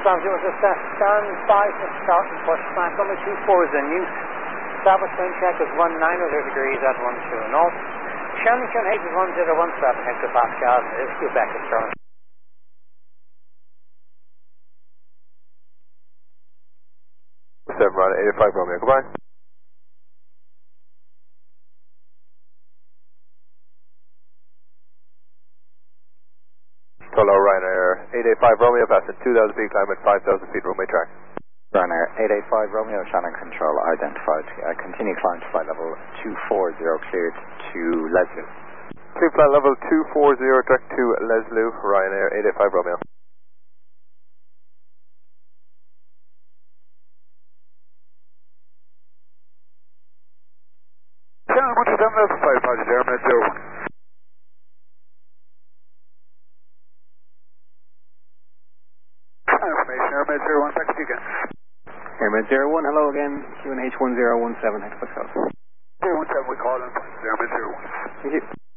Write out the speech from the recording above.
It was a Scan 5 to start and push back. Number 24 is a new Starboard wind check is 190 degrees at 12 north. Shannon H is 1017 hectopascal. It is Quebec is turning. 7 right, 85 Romeo, goodbye. Hello, Ryanair 885 Romeo, passing 2,000 feet, climb at 5,000 feet, runway track. Ryanair 885 Romeo, Shannon Control identified. Continue climb to flight level 240, cleared to Leslie. Clear flight level 240, direct to Leslie, Ryanair 885 Romeo. Shannon 127 level 5, apologies, Airman 01. Information, Airman 01, back to you again. Airman 01, hello again, QNH 1017 hectopascal. 017, we call in, Airman 01. Thank you.